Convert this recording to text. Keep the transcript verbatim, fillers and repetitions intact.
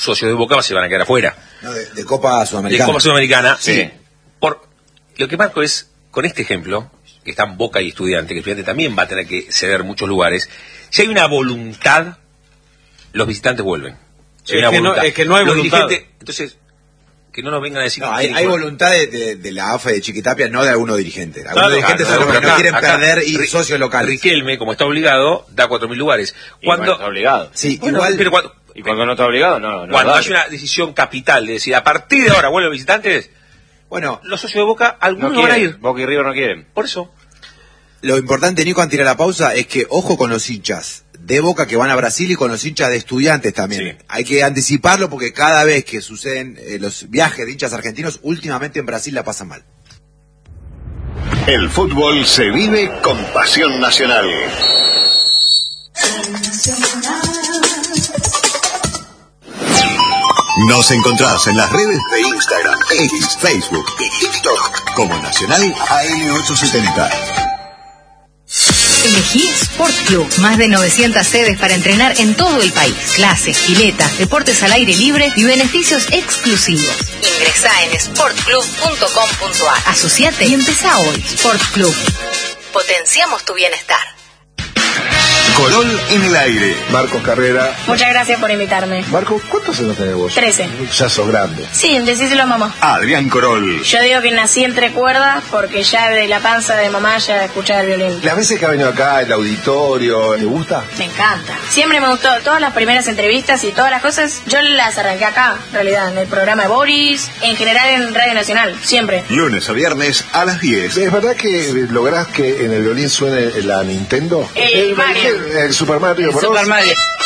socios de Boca se van a quedar afuera. No, de, de Copa Sudamericana. De Copa Sudamericana, sí. sí. Por, lo que marco es, con este ejemplo, que están Boca y Estudiante, que Estudiante también va a tener que ceder muchos lugares, si hay una voluntad, los visitantes vuelven. Si hay es, una que no, es que no hay los voluntad. Entonces, que no nos vengan a decir... No, hay, hay voluntad de, de, de la A F A y de Chiquitapia, no de algunos dirigentes. Algunos Claro, dirigentes claro, son los que acá, no quieren acá, perder y Ri- socios locales. Riquelme, como está obligado, da cuatro mil lugares. Cuando, Y no está obligado. Sí, bueno, igual... pero cuando, Y cuando no está obligado, no. no cuando vale. hay una decisión capital de decir, a partir de ahora vuelven los visitantes, Bueno, los socios de Boca, algunos no van a quieren. ir. Boca y River no quieren. Por eso. lo importante, Nico, antes de ir a la pausa, es que ojo con los hinchas de Boca que van a Brasil y con los hinchas de Estudiantes también. Sí. Hay que anticiparlo porque cada vez que suceden eh, los viajes de hinchas argentinos, últimamente en Brasil la pasan mal. El fútbol se vive con pasión nacional. Nos encontrás en las redes de Instagram, X, Facebook y TikTok como Nacional A M ochocientos setenta. Elegí Sport Club. Más de novecientas sedes para entrenar en todo el país. Clases, piletas, deportes al aire libre y beneficios exclusivos. Ingresá en sport club punto com punto a r. Asociate y empezá hoy. Sport Club. Potenciamos tu bienestar. Colón en el aire. Marcos Carrera. Muchas gracias por invitarme. Marcos, ¿cuántos años tenés vos? Trece. Ya sos grande. Sí, decíselo a mamá. Adrián Corol. Yo digo que nací entre cuerdas porque ya de la panza de mamá ya escuchaba el violín. Las veces que ha venido acá, el auditorio, ¿te gusta? Me encanta. Siempre me gustó. Todas las primeras entrevistas y todas las cosas, yo las arranqué acá, en realidad, en el programa de Boris, en general en Radio Nacional, siempre. Lunes a viernes a las diez. ¿Es verdad que lográs que en el violín suene la Nintendo? El Mario. El Super Mario Bros. Super Mario.